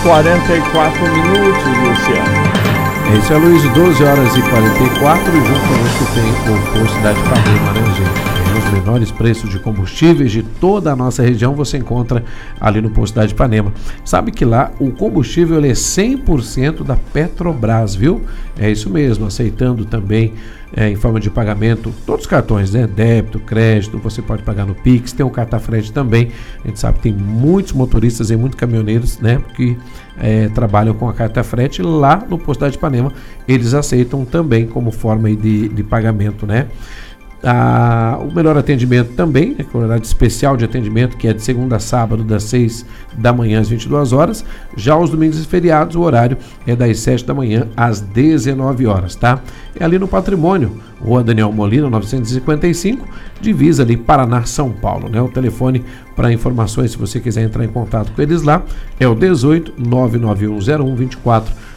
44 Luciano. Esse é Luiz, 12h44, e junto conosco tem o Posto Cidade Ipanema, né, gente? Os menores preços de combustíveis de toda a nossa região você encontra ali no Posto Cidade Ipanema. Sabe que lá o combustível ele é 100% da Petrobras, viu? É isso mesmo, aceitando também em forma de pagamento todos os cartões, né? Débito, crédito, você pode pagar no Pix, tem o cartão-frete também. A gente sabe que tem muitos motoristas e muitos caminhoneiros, né, que trabalham com a carta-frete lá no Posto Cidade Ipanema. Eles aceitam também como forma aí de pagamento, né? O melhor atendimento também, né, com horário especial de atendimento, que é de segunda a sábado, das 6 da manhã às 22 horas. Já os domingos e feriados, o horário é das 7 da manhã às 19 horas, tá? É ali no Patrimônio, Rua Daniel Molina, 955, divisa ali Paraná, São Paulo, né? O telefone para informações, se você quiser entrar em contato com eles lá, é o 18 99101 2492.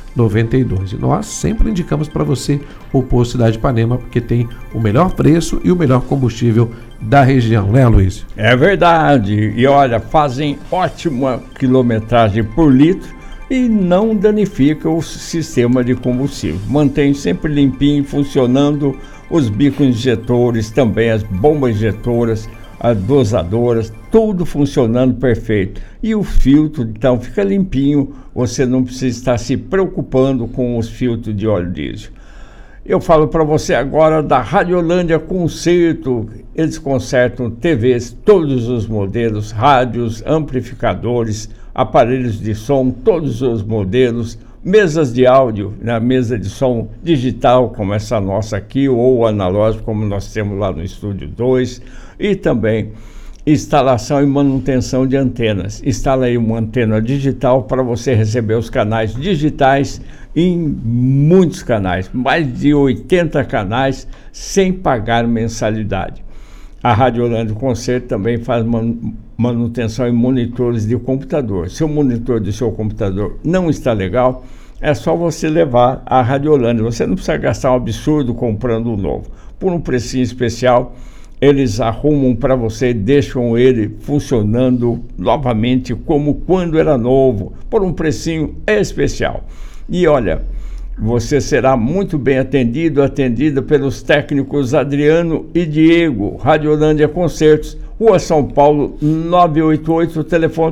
E nós sempre indicamos para você o Posto Cidade Ipanema, porque tem o melhor preço e o melhor combustível da região, né, Luiz? É verdade. E olha, fazem ótima quilometragem por litro e não danifica o sistema de combustível. Mantém sempre limpinho, funcionando os bicos injetores, também as bombas injetoras, as dosadoras, tudo funcionando perfeito. E o filtro, então, fica limpinho, você não precisa estar se preocupando com os filtros de óleo diesel. Eu falo para você agora da Radiolândia Concerto. Eles consertam TVs, todos os modelos, rádios, amplificadores, aparelhos de som, todos os modelos, mesas de áudio, né? Mesa de som digital, como essa nossa aqui, ou analógico, como nós temos lá no Estúdio 2, e também instalação e manutenção de antenas. Instala aí uma antena digital para você receber os canais digitais em muitos canais, mais de 80 canais, sem pagar mensalidade. A Radiolândia Concerto também faz manutenção em monitores de computador. Se o monitor do seu computador não está legal, é só você levar a Radiolândia. Você não precisa gastar um absurdo comprando um novo. Por um precinho especial, eles arrumam para você, deixam ele funcionando novamente como quando era novo, por um precinho especial. E olha, você será muito bem atendida pelos técnicos Adriano e Diego. Radiolândia Concertos, Rua São Paulo, 988, telefone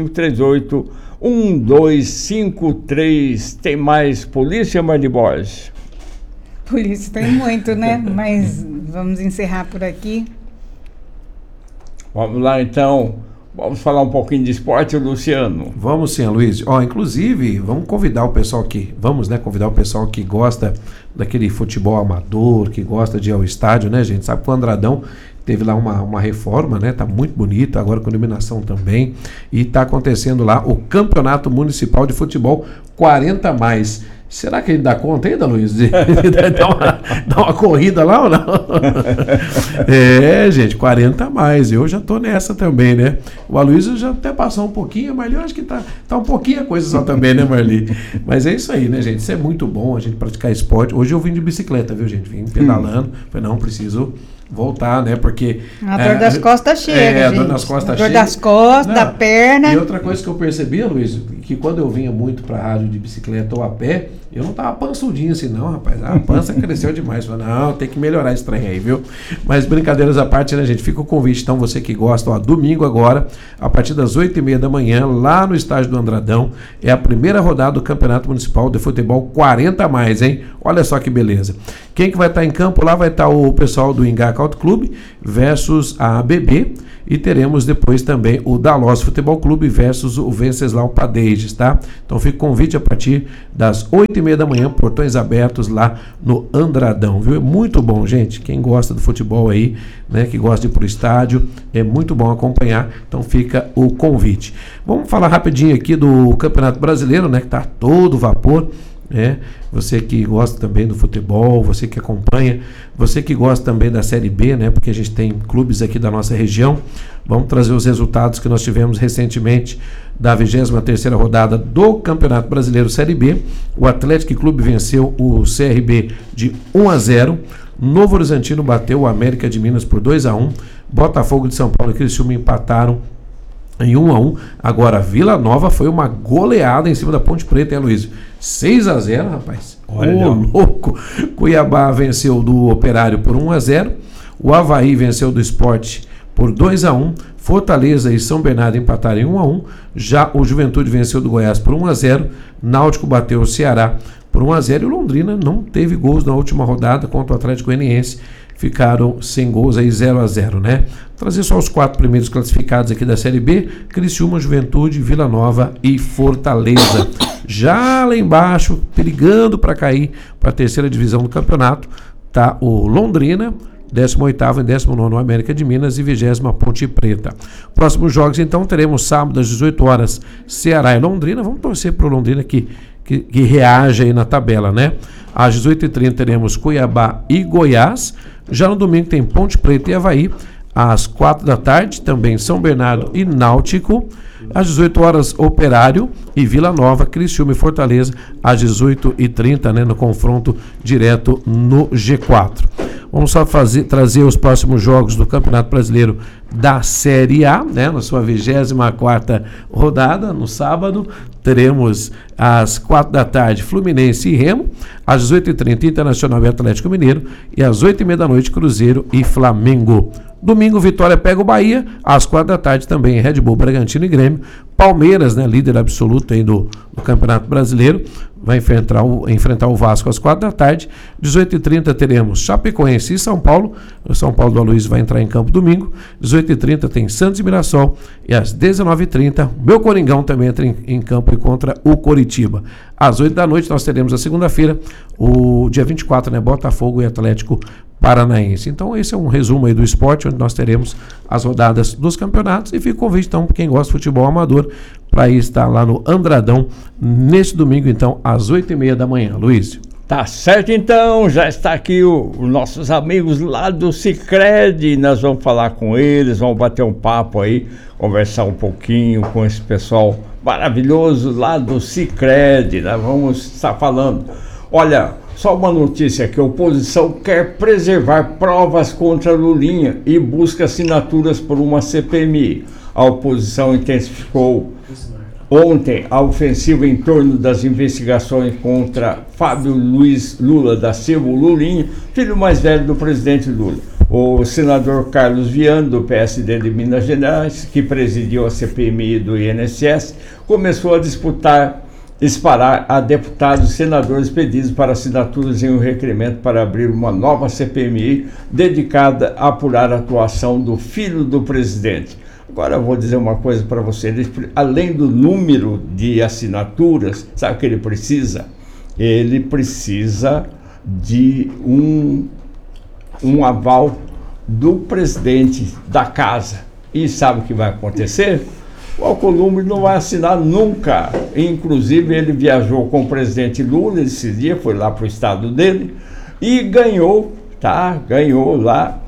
3538-1253. Tem mais polícia, Marli Borges? Polícia tem muito, né? Mas vamos encerrar por aqui. Vamos lá, então. Vamos falar um pouquinho de esporte, Luciano? Vamos sim, Luiz. Inclusive, vamos convidar o pessoal convidar o pessoal que gosta daquele futebol amador, que gosta de ir ao estádio, né, gente? Sabe que o Andradão teve lá uma reforma, né? Tá muito bonito, agora com iluminação também. E tá acontecendo lá o Campeonato Municipal de Futebol 40+. Será que ele dá conta ainda, Luiz? De dar uma corrida lá ou não? Gente, 40+. Eu já tô nessa também, né? O Aloysio já até passou um pouquinho, mas eu acho que tá um pouquinho a coisa só também, né, Marli? Mas é isso aí, né, gente? Isso é muito bom, a gente praticar esporte. Hoje eu vim de bicicleta, viu, gente? Vim pedalando. Falei, não, preciso voltar, né? Porque a dor das costas chega, a dor das costas chega. Dor das costas, da perna. E outra coisa que eu percebi, Luiz, que quando eu vinha muito pra rádio de bicicleta ou a pé, eu não tava pançudinho assim, não, rapaz. A pança cresceu demais. Falei, não, tem que melhorar esse trem aí, viu? Mas brincadeiras à parte, né, gente? Fica o convite, então, você que gosta, domingo agora, a partir das 8h30 da manhã, lá no estádio do Andradão, é a primeira rodada do Campeonato Municipal de Futebol 40+, hein? Olha só que beleza. Quem que vai estar em campo lá vai estar o pessoal do Engaca Auto Clube versus a ABB, e teremos depois também o Dalós Futebol Clube versus o Venceslau Padeiges, tá? Então fica o convite a partir das 8h30 da manhã, portões abertos lá no Andradão, viu? É muito bom, gente. Quem gosta do futebol aí, né, que gosta de ir pro estádio, é muito bom acompanhar, então fica o convite. Vamos falar rapidinho aqui do Campeonato Brasileiro, né, que tá todo vapor. Você que gosta também do futebol, você que acompanha, você que gosta também da Série B, né? Porque a gente tem clubes aqui da nossa região. Vamos trazer os resultados que nós tivemos recentemente da 23ª rodada do Campeonato Brasileiro Série B. O Atlético Clube venceu o CRB de 1-0. Novo Horizontino bateu o América de Minas por 2-1. Botafogo de São Paulo e Criciúma empataram em 1-1. Agora, Vila Nova foi uma goleada em cima da Ponte Preta, hein, Luiz? 6-0, rapaz. Ô, louco! Cuiabá venceu do Operário por 1-0. O Avaí venceu do Sport por 2-1. Fortaleza e São Bernardo empataram em 1-1. Já o Juventude venceu do Goiás por 1-0. Náutico bateu o Ceará por 1-0. E o Londrina não teve gols na última rodada contra o Atlético Goianiense. Ficaram sem gols aí, 0-0, né? Trazer só os 4 primeiros classificados aqui da Série B: Criciúma, Juventude, Vila Nova e Fortaleza. Já lá embaixo, perigando para cair para a terceira divisão do campeonato, tá o Londrina, 18º e 19º América de Minas e 20ª Ponte Preta. Próximos jogos, então, teremos sábado às 18 horas, Ceará e Londrina. Vamos torcer para o Londrina que reaja aí na tabela, né? Às 18h30 teremos Cuiabá e Goiás. Já no domingo tem Ponte Preta e Avaí. Às 4 da tarde, também São Bernardo e Náutico. Às 18 horas, Operário e Vila Nova, Criciúma e Fortaleza. Às 18h30, né, no confronto direto no G4. Vamos só trazer os próximos jogos do Campeonato Brasileiro da Série A, né, na sua 24ª rodada, no sábado. Teremos às 4 da tarde Fluminense e Remo, às 18h30 Internacional e Atlético Mineiro e às 8h30 da noite Cruzeiro e Flamengo. Domingo, Vitória pega o Bahia, às 4 da tarde também Red Bull, Bragantino e Grêmio. Palmeiras, né, líder absoluto aí do Campeonato Brasileiro, vai enfrentar o Vasco às 4 da tarde. 18h30 teremos Chapecoense e São Paulo. O São Paulo do Aloysio vai entrar em campo domingo. 18h30 tem Santos e Mirassol. E às 19h30, meu Coringão também entra em campo contra o Coritiba. Às 8 da noite nós teremos a segunda-feira, o dia 24, né, Botafogo e Atlético Paranaense. Então esse é um resumo aí do esporte, onde nós teremos as rodadas dos campeonatos. E fica o convite, então, para quem gosta de futebol amador, para ir estar lá no Andradão neste domingo, então, às 8h30 da manhã. Luiz. Tá certo, então, já está aqui os nossos amigos lá do Sicredi. Nós vamos falar com eles, vamos bater um papo aí, conversar um pouquinho com esse pessoal maravilhoso lá do Sicredi. Nós vamos estar falando. Olha, só uma notícia que a oposição quer preservar provas contra Lulinha e busca assinaturas por uma CPMI. A oposição intensificou ontem a ofensiva em torno das investigações contra Fábio Luiz Lula da Silva, Lulinha, filho mais velho do presidente Lula. O senador Carlos Viana, do PSD de Minas Gerais, que presidiu a CPMI do INSS, começou a disparar a deputados e senadores pedidos para assinaturas em um requerimento para abrir uma nova CPMI dedicada a apurar a atuação do filho do presidente. Agora eu vou dizer uma coisa para você: além do número de assinaturas, sabe o que ele precisa? Ele precisa de um aval do presidente da casa. E sabe o que vai acontecer? O Alcolumbre não vai assinar nunca. Inclusive ele viajou com o presidente Lula esse dia, foi lá para o estado dele e ganhou lá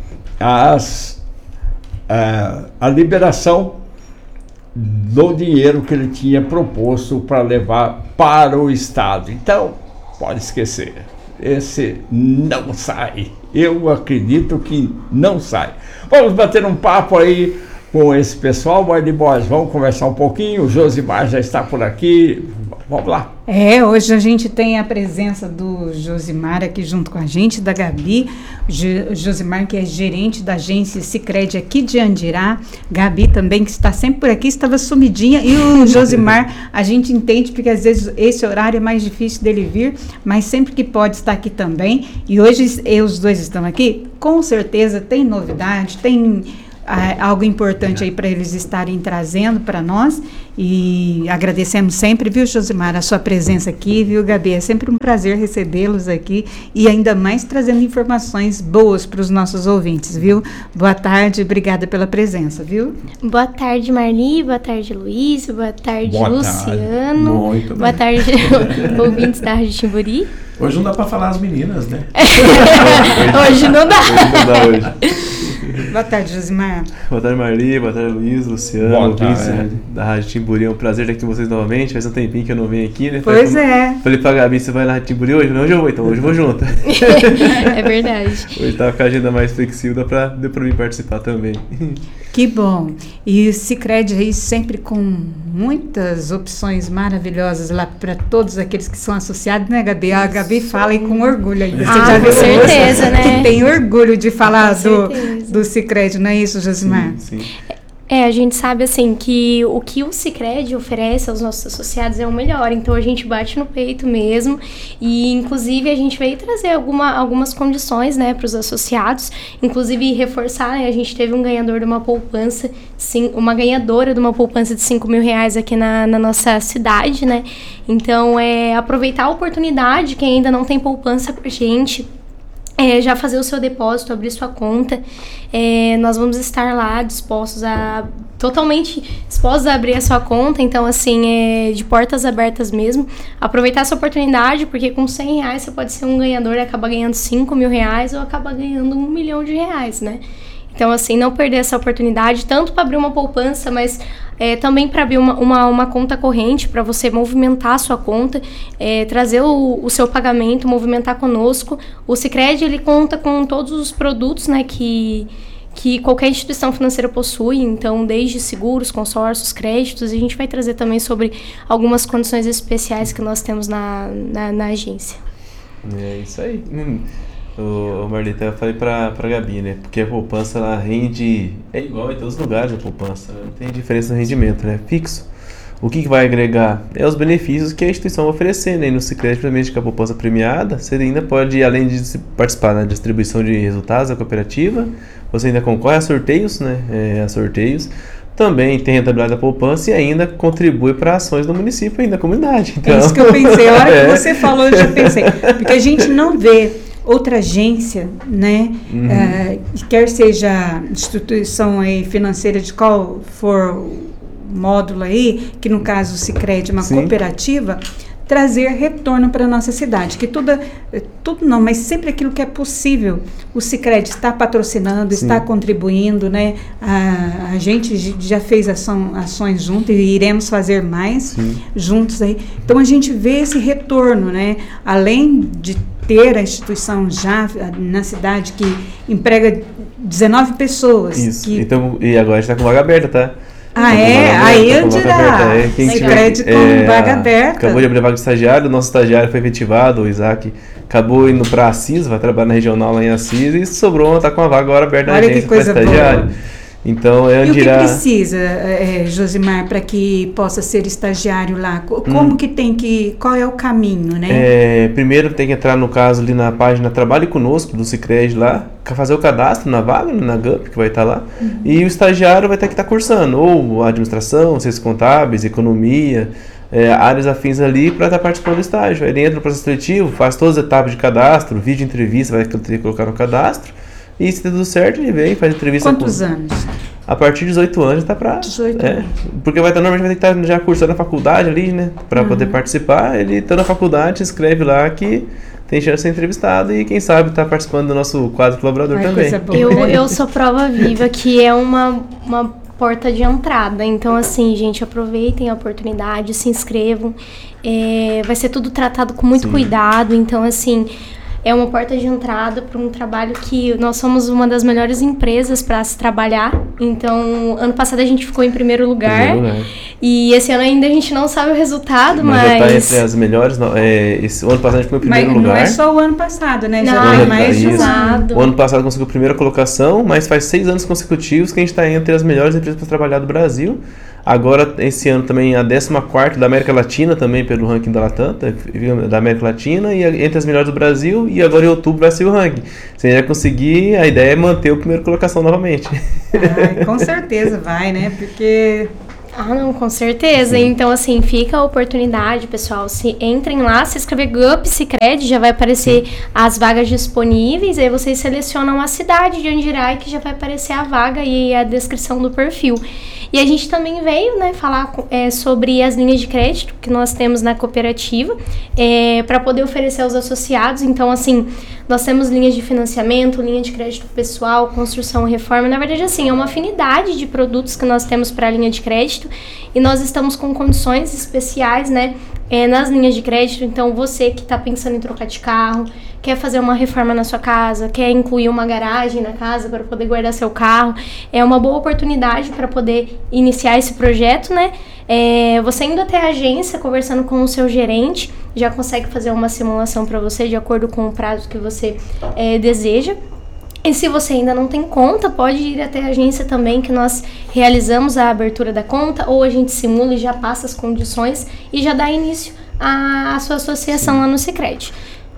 a liberação do dinheiro que ele tinha proposto para levar para o estado. Então, pode esquecer, esse não sai. Eu acredito que não sai. Vamos bater um papo aí com esse pessoal, Marli Borges. Vamos conversar um pouquinho. O Josimar já está por aqui. Vamos lá. Hoje a gente tem a presença do Josimar aqui junto com a gente, da Gabi. Josimar, que é gerente da agência Sicredi aqui de Andirá. Gabi também, que está sempre por aqui, estava sumidinha. E o Josimar, a gente entende, porque às vezes esse horário é mais difícil dele vir, mas sempre que pode está aqui também. E hoje os dois estão aqui, com certeza tem novidade, tem algo importante aí para eles estarem trazendo para nós, e agradecemos sempre, viu, Josimar, a sua presença aqui, viu, Gabi? É sempre um prazer recebê-los aqui e ainda mais trazendo informações boas para os nossos ouvintes, viu? Boa tarde, obrigada pela presença, viu? Boa tarde, Marli, boa tarde, Luiz, boa tarde, Luciano. Muito boa tarde, ouvintes da Rádio Timburi. Hoje não dá para falar as meninas, né? Hoje não dá. Boa tarde, Josimar. Boa tarde, Marli. Boa tarde, Luiz, Luciano, ouvintes da Rádio Timburi. É um prazer estar aqui com vocês novamente. Faz um tempinho que eu não venho aqui, né? Falei pra Gabi, você vai na Rádio Timburi hoje? Não, hoje eu vou, então. Hoje eu vou junto. É verdade. Hoje tava com a agenda mais flexível, deu pra mim participar também. Que bom. E o Sicredi aí sempre com muitas opções maravilhosas lá para todos aqueles que são associados, né, Gabi? A Gabi fala aí com orgulho aí. Você já com certeza, né? Que tem orgulho de falar do Sicredi, não é isso, Josimar? Sim. A gente sabe, assim, que o Sicredi oferece aos nossos associados é o melhor. Então, a gente bate no peito mesmo. E, inclusive, a gente veio trazer algumas condições, né, para os associados. Inclusive, reforçar, né, a gente teve um ganhador de uma poupança, uma ganhadora de uma poupança de R$5.000 aqui na nossa cidade, né. Então, aproveitar a oportunidade, quem ainda não tem poupança com a gente, já fazer o seu depósito, abrir sua conta. Nós vamos estar lá totalmente dispostos a abrir a sua conta. Então, assim, de portas abertas mesmo. Aproveitar essa oportunidade, porque com R$100 você pode ser um ganhador e acaba ganhando R$5.000 ou acaba ganhando R$1 milhão, né? Então, assim, não perder essa oportunidade, tanto para abrir uma poupança, mas também para abrir uma conta corrente, para você movimentar a sua conta, trazer o seu pagamento, movimentar conosco. O Sicredi, ele conta com todos os produtos, né, que qualquer instituição financeira possui, então desde seguros, consórcios, créditos, e a gente vai trazer também sobre algumas condições especiais que nós temos na agência. É isso aí. Marlita, eu falei pra Gabi, né? Porque a poupança, ela rende... É igual em todos os lugares a poupança. Não tem diferença no rendimento, né? Fixo. O que vai agregar? Os benefícios que a instituição vai oferecer, né? E no Sicredi, principalmente com a poupança premiada, você ainda pode, além de participar na distribuição de resultados da cooperativa, você ainda concorre a sorteios, né? Também tem rentabilidade da poupança e ainda contribui para ações do município e da comunidade. Então... É isso que eu pensei. A hora que você falou, eu já pensei. Porque a gente não vê outra agência, né, quer seja instituição aí financeira de qual for o módulo aí, que no caso o Sicredi é uma cooperativa, trazer retorno para a nossa cidade, que tudo não, mas sempre aquilo que é possível, o Sicredi está patrocinando, está contribuindo, né, a gente já fez ações juntos e iremos fazer mais juntos aí, então a gente vê esse retorno, né, além de ter a instituição já na cidade que emprega 19 pessoas. Isso, então, e agora está com vaga aberta, tá? Aí eu dirá, Sicredi com vaga aberta. Acabou de abrir vaga de estagiário, o nosso estagiário foi efetivado, o Isaac acabou indo para Assis, vai trabalhar na regional lá em Assis e sobrou, está com a vaga agora aberta na agência para estagiário. Boa. Então, e o que precisa, Josimar, para que possa ser estagiário lá? Como qual é o caminho, né? Primeiro tem que entrar, no caso, ali na página Trabalhe Conosco, do Sicredi lá, fazer o cadastro na vaga, na GUP, que vai estar lá, e o estagiário vai ter que estar cursando, ou administração, ciências contábeis, economia, áreas afins ali para estar participando do estágio. Ele entra no processo seletivo, faz todas as etapas de cadastro, vídeo entrevista, vai ter que colocar no cadastro. E se der tudo certo, ele vem, faz entrevista. Quantos anos? A partir de 18 anos já está 18 anos. Porque normalmente vai ter que estar já cursando a faculdade ali, né? Para poder participar. Ele está na faculdade, escreve lá que tem chance de ser entrevistado e quem sabe está participando do nosso quadro colaborador também. Eu sou prova viva que é uma porta de entrada. Então, assim, gente, aproveitem a oportunidade, se inscrevam. Vai ser tudo tratado com muito cuidado. Então, assim... É uma porta de entrada para um trabalho que nós somos uma das melhores empresas para se trabalhar. Então, ano passado a gente ficou em primeiro lugar. E esse ano ainda a gente não sabe o resultado, mas... já está entre as melhores. O ano passado a gente ficou em primeiro lugar. Mas não é só o ano passado, né? Já foi mais de um ano. O ano passado conseguiu a primeira colocação, mas faz 6 anos consecutivos que a gente está entre as melhores empresas para trabalhar do Brasil. Agora, esse ano também a 14ª da América Latina, também pelo ranking da Latam, da América Latina, e entre as melhores do Brasil, e agora em outubro vai ser o ranking. Se a gente vai conseguir, a ideia é manter a primeira colocação novamente. Com certeza vai, né? Porque... não, com certeza. Então, assim, fica a oportunidade, pessoal. Se entrem lá, se inscrever GUP, Sicredi, já vai aparecer as vagas disponíveis, aí vocês selecionam a cidade de onde irá, que já vai aparecer a vaga e a descrição do perfil. E a gente também veio, né, falar sobre as linhas de crédito que nós temos na cooperativa, para poder oferecer aos associados. Então, assim, Nós temos linhas de financiamento, linha de crédito pessoal, construção e reforma. Na verdade, assim, é uma afinidade de produtos que nós temos para a linha de crédito e nós estamos com condições especiais, né, nas linhas de crédito. Então, você que está pensando em trocar de carro, quer fazer uma reforma na sua casa, quer incluir uma garagem na casa para poder guardar seu carro, é uma boa oportunidade para poder iniciar esse projeto, né? Você indo até a agência, conversando com o seu gerente, já consegue fazer uma simulação para você de acordo com o prazo que você deseja. E se você ainda não tem conta, pode ir até a agência também, que nós realizamos a abertura da conta, ou a gente simula e já passa as condições e já dá início à sua associação lá no Sicredi.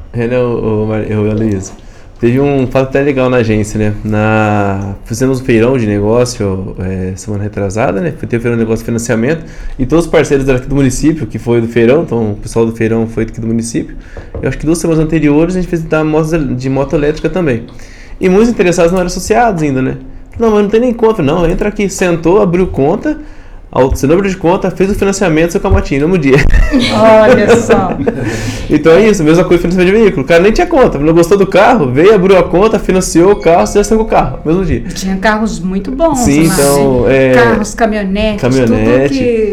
Luiz, teve um fato até legal na agência, né? Fizemos um feirão de negócio semana retrasada, né? Teve um feirão de negócio de financiamento e todos os parceiros eram aqui do município, que foi do feirão, então o pessoal do feirão foi aqui do município. Eu acho que 2 semanas anteriores a gente fez de moto elétrica também. E muitos interessados não eram associados ainda, né? Não, mas não tem nem conta. Não, entra aqui, sentou, abriu conta, assinou de conta, fez o financiamento do seu camotinho no mesmo dia. Olha só. Então é isso, mesma coisa financiamento de veículo. O cara nem tinha conta, não gostou do carro, veio, abriu a conta, financiou o carro, já saiu com o carro, no mesmo dia. Tinha carros muito bons. Sim, lá, então... carros, caminhonetes, tudo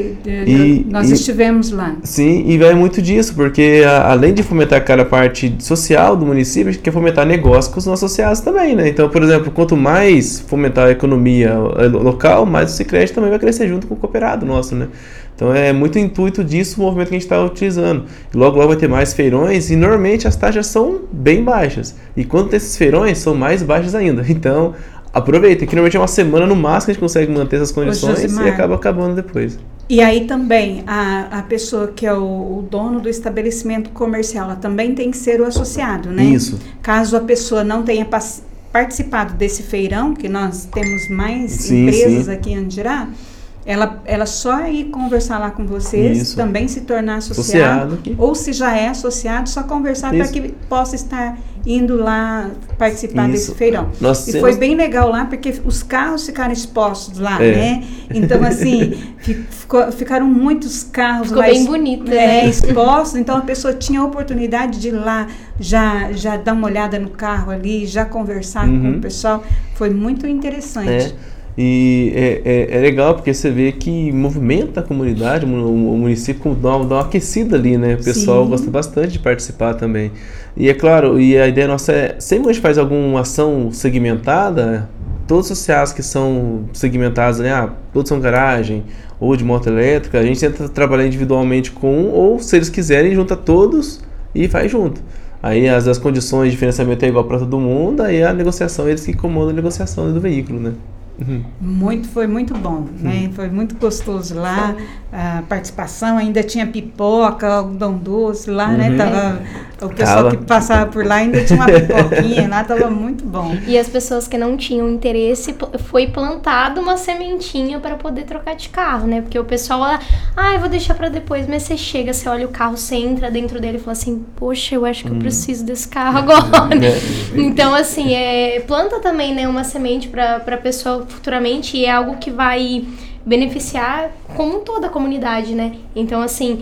que nós estivemos lá. Sim, e vai muito disso, porque além de fomentar aquela parte social do município, a gente quer fomentar negócio com os nossos associados também, né? Então, por exemplo, quanto mais fomentar a economia local, mais o Sicredi também vai crescer junto com o cooperado nosso, né? Então é muito intuito disso o movimento que a gente está utilizando. E logo vai ter mais feirões e normalmente as taxas são bem baixas. E quando tem esses feirões, são mais baixas ainda. Então aproveita, que normalmente é uma semana no máximo que a gente consegue manter essas condições e acaba acabando depois. E aí também a pessoa que é o dono do estabelecimento comercial, ela também tem que ser o associado, né? Isso. Caso a pessoa não tenha participado desse feirão, que nós temos mais empresas aqui em Andirá, ela só ir conversar lá com vocês, Isso. também se tornar associado ou se já é associado, só conversar para que possa estar indo lá participar desse feirão. Foi bem legal lá, porque os carros ficaram expostos lá, né? Então, assim, ficaram muitos carros Ficou lá bem bonito, né? expostos, então a pessoa tinha a oportunidade de ir lá, já dar uma olhada no carro ali, já conversar com o pessoal. Foi muito interessante. E é legal porque você vê que movimenta a comunidade, o município dá uma aquecida ali, né? O pessoal gosta bastante de participar também. E é claro, e a ideia nossa sempre a gente faz alguma ação segmentada, todos os associados que são segmentados, né? Todos são garagem ou de moto elétrica, a gente tenta trabalhar individualmente com um, ou se eles quiserem, junta todos e faz junto. Aí as condições de financiamento é igual para todo mundo, aí a negociação, eles que comandam a negociação do veículo, né? Foi muito bom, né? Foi muito gostoso lá, a participação, ainda tinha pipoca, algodão doce lá, né? Tava, o pessoal que passava por lá ainda tinha uma pipoquinha lá, tava muito bom. E as pessoas que não tinham interesse, foi plantada uma sementinha para poder trocar de carro, né? Porque o pessoal, eu vou deixar para depois, mas você chega, você olha o carro, você entra dentro dele e fala assim, poxa, eu acho que eu preciso desse carro agora. Então, assim, planta também, né, uma semente para a pessoa futuramente, e é algo que vai beneficiar como toda a comunidade, né? Então, assim,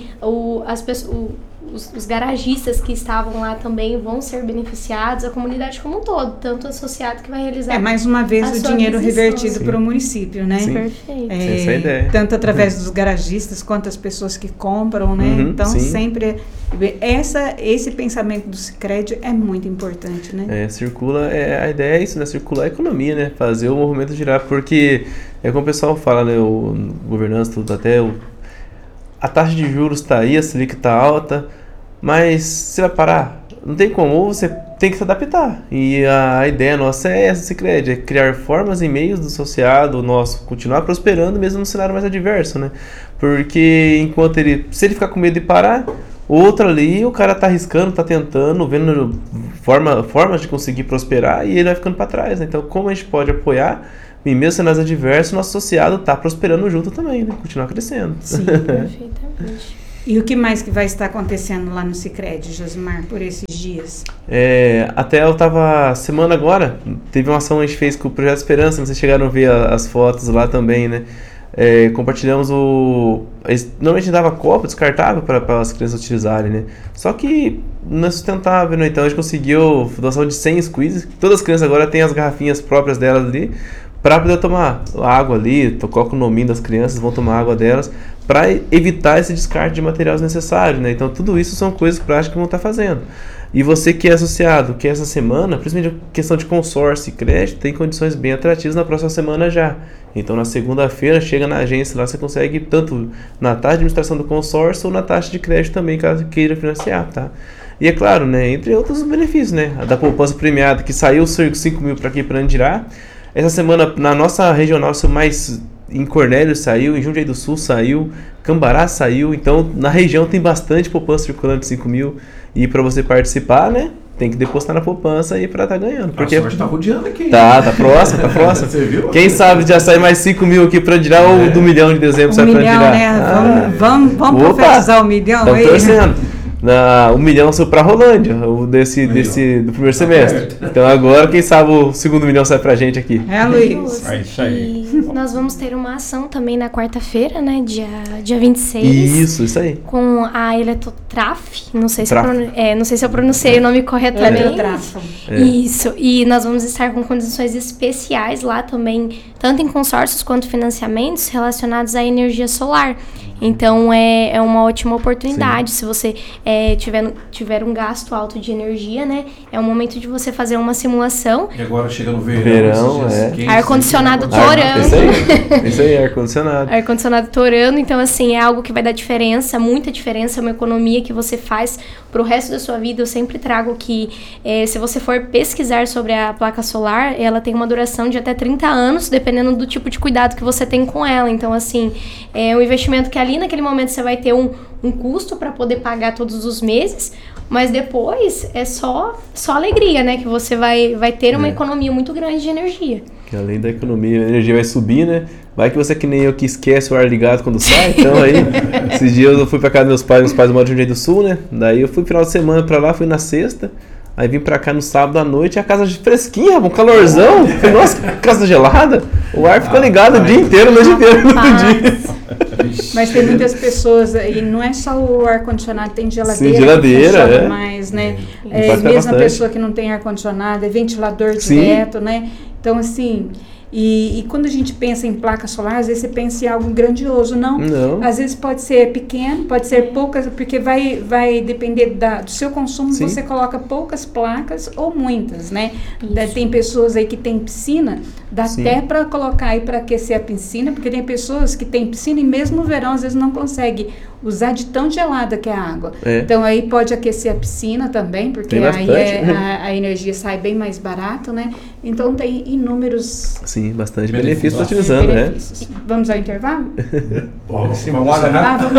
os garagistas que estavam lá também vão ser beneficiados, a comunidade como um todo, tanto o associado que vai realizar. Mais uma vez o dinheiro revertido para o município, né? Sim. Perfeito. Essa é a ideia. Tanto através dos garagistas quanto as pessoas que compram, né? Então, sempre esse pensamento do Sicredi é muito importante, né? Circula, a ideia é isso, né? Circular a economia, né? Fazer o movimento girar, porque é como o pessoal fala, né? O governança, tudo até a taxa de juros está aí, a Selic está alta, mas você vai parar? Não tem como, ou você tem que se adaptar. E a ideia nossa é essa, Sicredi, é criar formas e meios do associado nosso continuar prosperando mesmo no cenário mais adverso, né? Porque enquanto se ele ficar com medo de parar, outro ali, o cara tá arriscando, tá tentando, vendo formas de conseguir prosperar, e ele vai ficando para trás, né? Então, como a gente pode apoiar, e mesmo cenários adversos, nosso associado tá prosperando junto também, né? Continuar crescendo. Sim, perfeitamente. E o que mais que vai estar acontecendo lá no Sicredi, Josimar, por esses dias? Até eu tava, semana agora, teve uma ação que a gente fez com o Projeto Esperança, vocês chegaram a ver as fotos lá também, né? compartilhamos normalmente a gente dava copo descartável para as crianças utilizarem, né? Só que não é sustentável, né? Então a gente conseguiu doação de 100 squeezes. Todas as crianças agora têm as garrafinhas próprias delas ali para poder tomar água ali. Coloca o nominho das crianças, vão tomar água delas para evitar esse descarte de materiais necessários, né? Então tudo isso são coisas práticas que vão estar fazendo. E você que é associado, que essa semana, principalmente a questão de consórcio e crédito, tem condições bem atrativas na próxima semana já. Então, na segunda-feira, chega na agência lá, você consegue tanto na taxa de administração do consórcio ou na taxa de crédito também, caso queira financiar, tá? E é claro, né, entre outros benefícios, né? A da poupança premiada, que saiu 5 mil para aqui para Andirá. Essa semana, na nossa regional, mais em Cornélio saiu, em Jundiaí do Sul saiu, Cambará saiu. Então, na região tem bastante poupança circulando de 5 mil. E para você participar, né, tem que depositar na poupança aí para estar ganhando. Porque a sorte tá rodeando aqui. Tá próximo. Você viu? Quem sabe já sai mais 5 mil aqui para Andirá ou do 1 milhão de dezembro sai para Andirá. Né? Vamos profetizar 1 milhão Estamos aí. torcendo. 1 milhão saiu para Rolândia, do primeiro semestre. Então agora, quem sabe o segundo milhão sai pra gente aqui. Luiz. É isso aí. E nós vamos ter uma ação também na quarta-feira, né? Dia 26. Isso aí. Com a Eletrotraf. Não sei se Traf. não sei se eu pronunciei o nome corretamente. Eletrotraf. Isso. E nós vamos estar com condições especiais lá também, tanto em consórcios quanto financiamentos relacionados à energia solar. Então é uma ótima oportunidade. Sim. Se você tiver um gasto alto de energia, né? É o momento de você fazer uma simulação. E agora chega no verão, ar-condicionado torando. Isso aí, ar-condicionado. Ar-condicionado torando. Então, assim, é algo que vai dar diferença, muita diferença. É uma economia que você faz pro resto da sua vida. Eu sempre trago que, se você for pesquisar sobre a placa solar, ela tem uma duração de até 30 anos, dependendo do tipo de cuidado que você tem com ela. Então, assim, é um investimento que ali naquele momento você vai ter um custo para poder pagar todos os meses, mas depois é só alegria, né? Que você vai ter uma economia muito grande de energia. Que além da economia, a energia vai subir, né? Vai que você é que nem eu que esquece o ar ligado quando sai. Então aí, esses dias eu fui pra casa dos meus pais moram no Rio Grande do Sul, né? Daí eu fui final de semana pra lá, fui na sexta. Aí vim pra cá no sábado à noite, a casa fresquinha, um calorzão. Falei, nossa, casa gelada. O ar ficou ligado o dia inteiro, no dia inteiro, no dia. Mas tem muitas pessoas aí, não é só o ar-condicionado, tem geladeira. Sim, geladeira, que mais, né? Impacta Mesmo bastante. a pessoa que não tem ar-condicionado, é ventilador direto, né? Então, assim, e quando a gente pensa em placa solar, às vezes você pensa em algo grandioso, não? Às vezes pode ser pequeno, pode ser poucas, porque vai depender do seu consumo. Sim. Você coloca poucas placas ou muitas, né? Tem pessoas aí que tem piscina, dá Sim. até para colocar aí para aquecer a piscina, porque tem pessoas que têm piscina e mesmo no verão às vezes não consegue usar de tão gelada que é a água. Então aí pode aquecer a piscina também, porque aí a energia sai bem mais barato, né? Então tem inúmeros... Sim, bastante benefício utilizando, né? Vamos ao intervalo? Vamos embora. Falamos.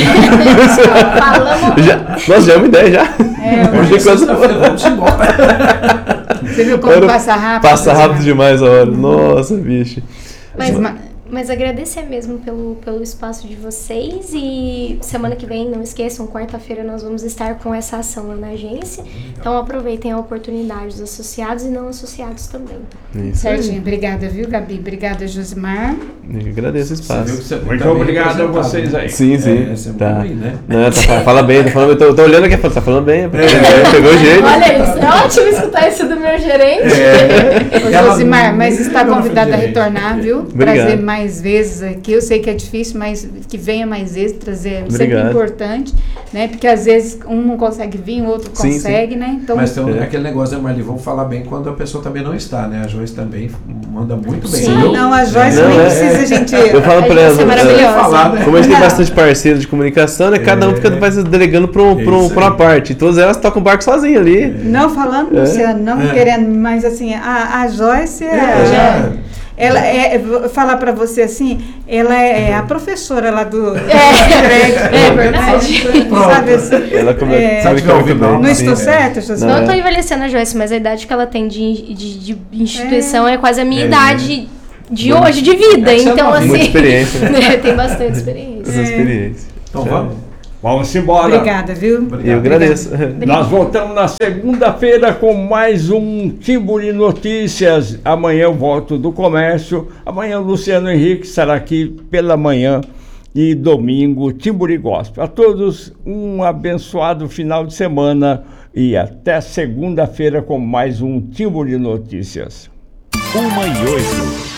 Nossa, já é uma ideia já. Vamos embora. Você viu como passa rápido? Passa rápido demais a hora. Nossa, bicho. Mas agradecer mesmo pelo espaço de vocês e semana que vem, não esqueçam, quarta-feira nós vamos estar com essa ação lá na agência. Então aproveitem a oportunidade dos associados e não associados também. Isso. Certinho. Obrigada, viu, Gabi? Obrigada, Josimar. Eu agradeço o espaço. Muito obrigado a vocês aí. Sim. Tá. Bem, né? Não, fala bem, eu tô olhando aqui e tá falando bem. Pegou o jeito. Olha isso, é ótimo escutar isso do meu gerente. Ô, Josimar, mas está convidado a retornar, viu? Obrigado. Trazer mais vezes aqui. Eu sei que é difícil, mas que venha mais vezes, trazer é sempre importante, né? Porque às vezes um não consegue vir, o outro consegue, né? Então, mas tem aquele negócio, né, Marli? Vamos falar bem quando a pessoa também não está, né? A Joyce também manda muito bem. Sim, não, a Joyce nem precisa a gente... Eu falo pra ela, é maravilhosa. como a gente tem bastante parceiro de comunicação, né? Cada um fica delegando pra uma parte. E todas elas tocam o barco sozinho ali. Não falando, Luciano, não querendo, mas assim, a Joyce ela vou falar para você assim, ela é a professora lá do é verdade. Sabe assim, Ela sabe que não estou certo, José? Não estou envelhecendo a Joyce, mas a idade que ela tem de instituição é quase a minha idade de hoje, de vida. Então, assim. Muita experiência. Tem bastante experiência. Essa experiência. Então vamos? Vamos embora. Obrigada, viu? Eu agradeço. Nós voltamos na segunda-feira com mais um Timburi Notícias. Amanhã eu volto do comércio. Amanhã o Luciano Henrique estará aqui pela manhã. E domingo, Timburi Gospel. A todos um abençoado final de semana e até segunda-feira com mais um Timburi Notícias. 1h08.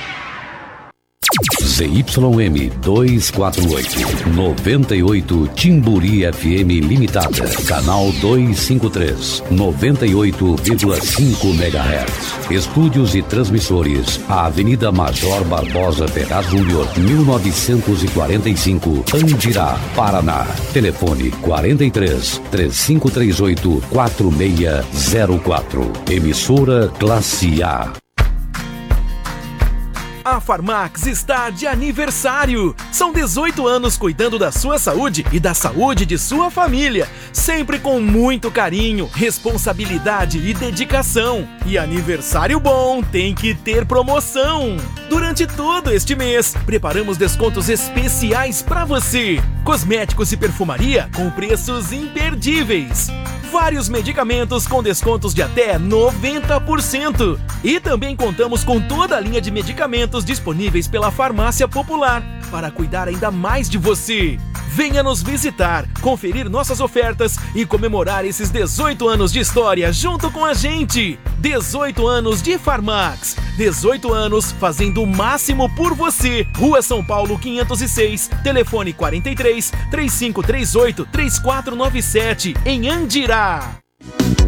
ZYM 248, 98 Timburi FM Limitada, canal 253, 98,5 MHz. Estúdios e transmissores, a Avenida Major Barbosa Ferraz Júnior, 1945, Andirá, Paraná. Telefone 43 3538 4604. Emissora Classe A. A Farmax está de aniversário! São 18 anos cuidando da sua saúde e da saúde de sua família, sempre com muito carinho, responsabilidade e dedicação. E aniversário bom tem que ter promoção! Durante todo este mês, preparamos descontos especiais para você. Cosméticos e perfumaria com preços imperdíveis. Vários medicamentos com descontos de até 90%. E também contamos com toda a linha de medicamentos disponíveis pela Farmácia Popular para cuidar ainda mais de você. Venha nos visitar, conferir nossas ofertas e comemorar esses 18 anos de história junto com a gente. 18 anos de Farmax. 18 anos fazendo o máximo por você. Rua São Paulo 506, telefone 43 3538 3497 em Andirá.